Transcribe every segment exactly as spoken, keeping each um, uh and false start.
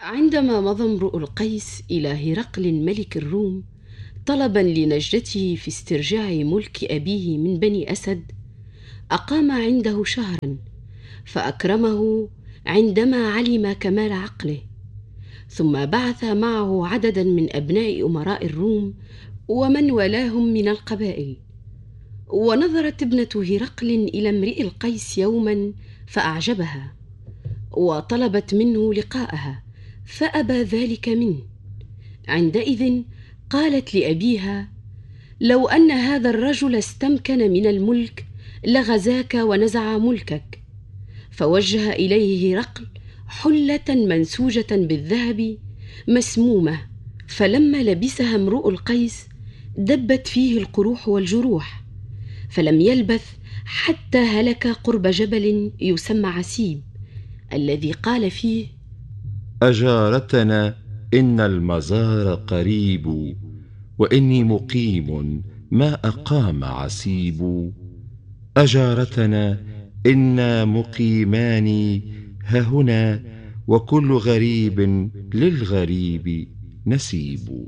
عندما مضى امرؤ القيس إلى هرقل ملك الروم طلبا لنجدته في استرجاع ملك أبيه من بني أسد، أقام عنده شهرا فأكرمه عندما علم كمال عقله، ثم بعث معه عددا من أبناء أمراء الروم ومن ولاهم من القبائل. ونظرت ابنة هرقل إلى امرئ القيس يوما فأعجبها، وطلبت منه لقاءها فأبى ذلك منه. عندئذ قالت لأبيها: لو أن هذا الرجل استمكن من الملك لغزاك ونزع ملكك. فوجه إليه هرقل حلة منسوجة بالذهب مسمومة، فلما لبسها امرؤ القيس دبت فيه القروح والجروح، فلم يلبث حتى هلك قرب جبل يسمى عسيب، الذي قال فيه: أجارتنا إن المزار قريب، وإني مقيم ما أقام عسيب. أجارتنا إنا مقيمان ههنا، وكل غريب للغريب نسيب.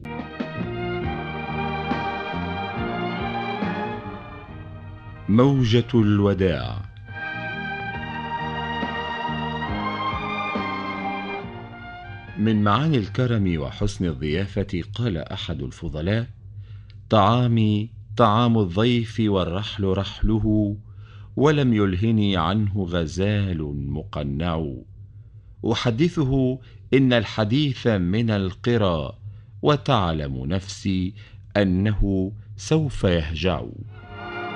موجة الوداع. من معاني الكرم وحسن الضيافة قال أحد الفضلاء: طعامي طعام الضيف والرحل رحله، ولم يلهني عنه غزال مقنع. أحدثه إن الحديث من القرى، وتعلم نفسي أنه سوف يهجع.